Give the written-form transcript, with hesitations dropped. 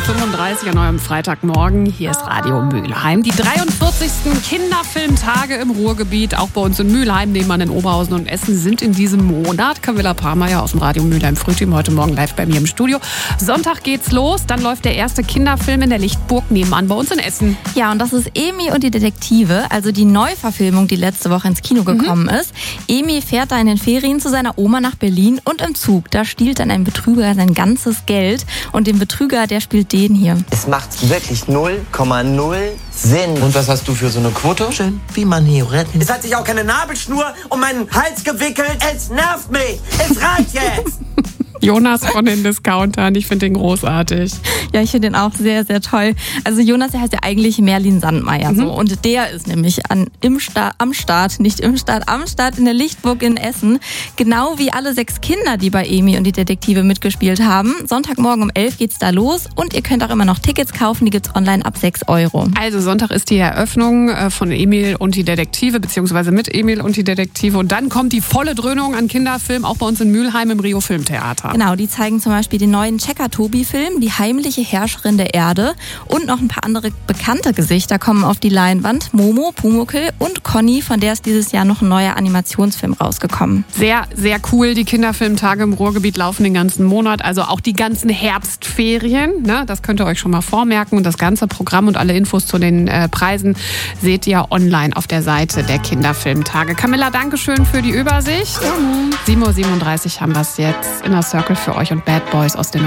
7.35 Uhr an eurem Freitagmorgen. Hier ist Radio Mülheim. Die 43. Kinderfilmtage im Ruhrgebiet, auch bei uns in Mülheim, nebenan in Oberhausen und Essen, sind in diesem Monat. Camilla Parmeier aus dem Radio Mülheim Frühteam heute Morgen live bei mir im Studio. Sonntag geht's los, dann läuft der erste Kinderfilm in der Lichtburg nebenan bei uns in Essen. Ja, und das ist Emi und die Detektive, also die Neuverfilmung, die letzte Woche ins Kino gekommen ist. Emi fährt da in den Ferien zu seiner Oma nach Berlin und im Zug, da stiehlt dann ein Betrüger sein ganzes Geld und den Betrüger, der spielt den hier. Es macht wirklich 0,0 Sinn. Und was hast du für so eine Quote? Schön, wie man hier rettet. Es hat sich auch keine Nabelschnur um meinen Hals gewickelt. Es nervt mich. Es reicht jetzt. Jonas von den Discountern, ich finde den großartig. Ja, ich finde den auch sehr, sehr toll. Also Jonas, der heißt ja eigentlich Merlin Sandmeier so. Und der ist nämlich am Start in der Lichtburg in Essen. Genau wie alle 6 Kinder, die bei Emi und die Detektive mitgespielt haben. Sonntagmorgen um 11 geht's da los und ihr könnt auch immer noch Tickets kaufen, die gibt's online ab 6 €. Also Sonntag ist die Eröffnung von Emil und die Detektive, beziehungsweise mit Emil und die Detektive. Und dann kommt die volle Dröhnung an Kinderfilm, auch bei uns in Mülheim im Rio Filmtheater. Genau, die zeigen zum Beispiel den neuen Checker-Tobi-Film, Die heimliche Herrscherin der Erde, und noch ein paar andere bekannte Gesichter kommen auf die Leinwand. Momo, Pumuckl und Conny, von der ist dieses Jahr noch ein neuer Animationsfilm rausgekommen. Sehr, sehr cool. Die Kinderfilmtage im Ruhrgebiet laufen den ganzen Monat, also auch die ganzen Herbstferien. Ne? Das könnt ihr euch schon mal vormerken. Und das ganze Programm und alle Infos zu den Preisen seht ihr online auf der Seite der Kinderfilmtage. Camilla, Dankeschön für die Übersicht. 7.37 Uhr haben wir es jetzt. Inner Circle für euch und Bad Boys aus den